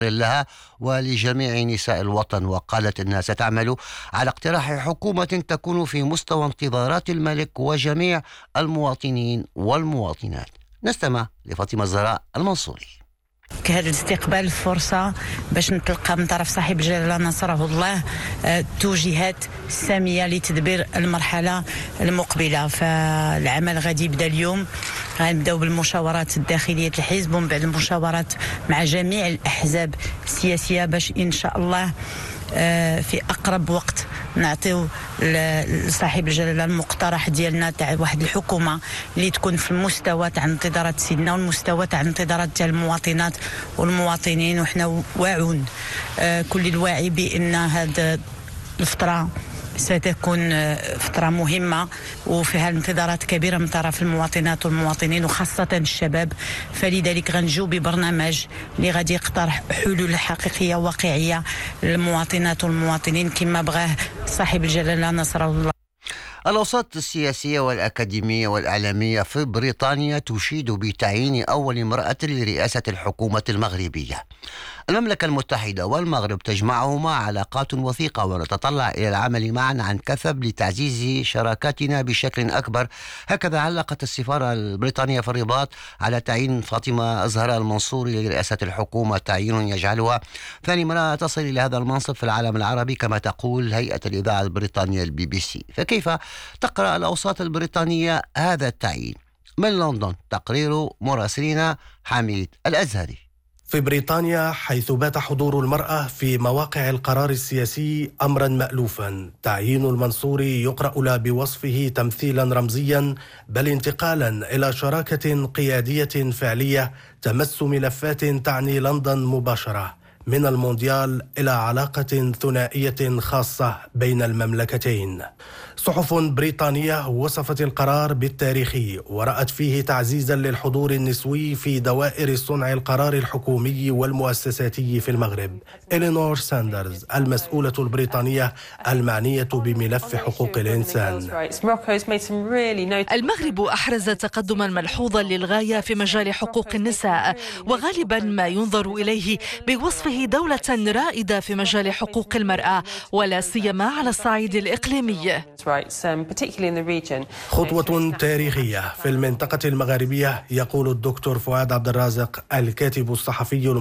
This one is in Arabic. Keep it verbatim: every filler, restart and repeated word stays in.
لها ولجميع نساء الوطن، وقالت أنها ستعمل على اقتراح حكومة تكون في مستوى انتظارات الملك وجميع المواطنين والمواطنات. نستمع لفاطمة الزهراء المنصوري. كهذا الاستقبال فرصة باش نتلقى من طرف صاحب الجلالة نصره الله توجيهات سامية لتدبير المرحلة المقبلة. فالعمل غادي يبدا اليوم، غنبداو بالمشاورات الداخلية الحزب ومن بعد المشاورات مع جميع الأحزاب السياسية باش إن شاء الله في أقرب وقت نعطيو لصاحب الجلالة المقترح ديالنا تاع واحد الحكومة اللي تكون في المستوى تاع انتظارات سيدنا والمستوى تاع انتظارات تاع المواطنات والمواطنين. وحنا واعون كل الواعي بأن هذه الفترة ستكون فترة مهمة وفيها انتظارات كبيرة من طرف المواطنات والمواطنين وخاصة الشباب. فلذلك غنجو ببرنامج اللي غادي يقترح حلول حقيقية واقعية للمواطنات والمواطنين كما بغاه صاحب الجلالة نصر الله. الأوساط السياسية والأكاديمية والإعلامية في بريطانيا تشيد بتعيين أول امرأة لرئاسة الحكومة المغربية. المملكة المتحدة والمغرب تجمعهما علاقات وثيقة، ونتطلع إلى العمل معا عن كثب لتعزيز شراكاتنا بشكل أكبر. هكذا علقت السفارة البريطانية في الرباط على تعيين فاطمة الزهراء المنصوري لرئاسة الحكومة، تعيين يجعلها ثاني امرأة تصل إلى هذا المنصب في العالم العربي كما تقول هيئة الإذاعة البريطانية البي بي سي. فكيف تقرأ الأوساط البريطانية هذا التعيين؟ من لندن تقرير مراسلنا حميد الأزهري. في بريطانيا حيث بات حضور المرأة في مواقع القرار السياسي أمرا مألوفا، تعيين المنصوري يقرأ لا بوصفه تمثيلا رمزيا بل انتقالا إلى شراكة قيادية فعلية تمس ملفات تعني لندن مباشرة، من المونديال إلى علاقة ثنائية خاصة بين المملكتين. صحف بريطانية وصفت القرار بالتاريخي ورأت فيه تعزيزا للحضور النسوي في دوائر صنع القرار الحكومي والمؤسساتي في المغرب. إلينور ساندرز المسؤولة البريطانية المعنية بملف حقوق الإنسان: المغرب أحرز تقدما ملحوظا للغاية في مجال حقوق النساء، وغالبا ما ينظر إليه بوصفه دولة رائدة في مجال حقوق المرأة ولا سيما على الصعيد الإقليمي. خطوة تاريخية في المنطقة المغاربية، يقول الدكتور فؤاد عبد الرازق الكاتب الصحفي